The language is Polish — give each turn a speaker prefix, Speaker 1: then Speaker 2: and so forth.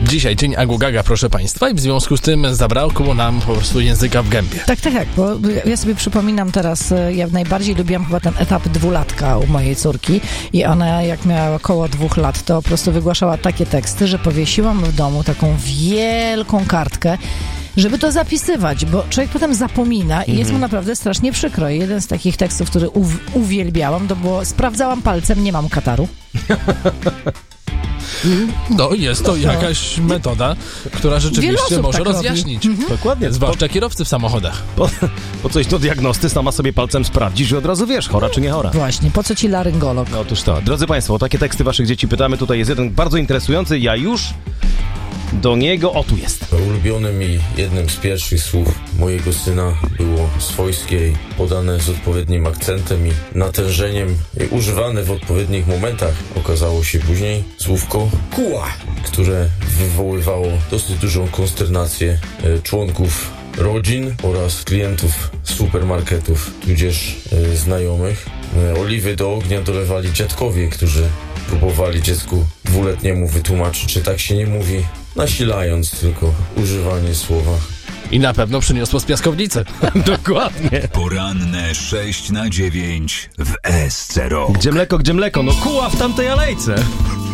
Speaker 1: Dzisiaj dzień Agu-Gaga, proszę państwa, i w związku z tym zabrakło nam po prostu języka w gębie.
Speaker 2: Tak, bo ja sobie przypominam teraz, ja najbardziej lubiłam chyba ten etap 2-latka u mojej córki i ona jak miała około 2 lat, to po prostu wygłaszała takie teksty, że powiesiłam w domu taką wielką kartkę, żeby to zapisywać, bo człowiek potem zapomina i jest mu naprawdę strasznie przykro. I jeden z takich tekstów, który uwielbiałam, to było: sprawdzałam palcem, nie mam kataru.
Speaker 1: No, jest to jakaś metoda, która rzeczywiście może rozjaśnić.
Speaker 3: Dokładnie.
Speaker 1: Zwłaszcza kierowcy w samochodach.
Speaker 3: Po coś do diagnosty sama sobie palcem sprawdzisz i od razu wiesz, chora czy nie chora.
Speaker 2: Właśnie, po co ci laryngolog?
Speaker 3: No otóż to. Drodzy Państwo, o takie teksty waszych dzieci pytamy. Tutaj jest jeden bardzo interesujący. Ja już do niego... O, tu jest.
Speaker 4: Ulubionym i jednym z pierwszych słów mojego syna było swojskie, podane z odpowiednim akcentem i natężeniem i używane w odpowiednich momentach. Okazało się później słówko kuła, które wywoływało dosyć dużą konsternację członków rodzin oraz klientów supermarketów, tudzież znajomych. Oliwy do ognia dolewali dziadkowie, którzy próbowali dziecku 2-letniemu wytłumaczyć, że tak się nie mówi, nasilając tylko używanie słowa.
Speaker 1: I na pewno przyniosło z piaskownicy.
Speaker 3: Dokładnie.
Speaker 5: Poranne 6 na 9 w SC Rock.
Speaker 3: Gdzie mleko? No kuła w tamtej alejce.